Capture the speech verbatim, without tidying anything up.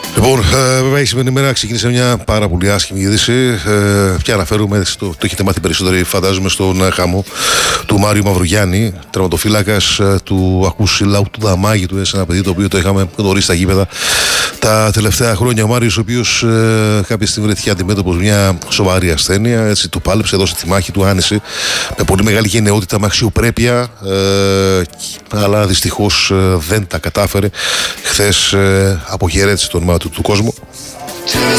Λοιπόν, ε, βέβαια η σημερινή μέρα ξεκίνησε μια πάρα πολύ άσχημη είδηση. Ε, και αναφέρουμε, στο, το έχετε μάθει περισσότεροι, φαντάζομαι, στον ε, χαμό του Μάριου Μαυρογιάννη, τραυματοφύλακας ε, του Ακούση Λαού του Δαμάγη, ένα παιδί το οποίο το είχαμε γνωρίσει στα γήπεδα τα τελευταία χρόνια. Ο Μάριος, ο οποίος ε, κάποια στιγμή βρέθηκε αντιμέτωπος μια σοβαρή ασθένεια, έτσι, του πάλεψε, έδωσε τη μάχη του, άνισε με πολύ μεγάλη γενναιότητα, με αξιοπρέπεια, ε, αλλά δυστυχώς ε, δεν τα κατάφερε. Χθες ε, αποχαιρέτησε το όνομα του, του κόσμου.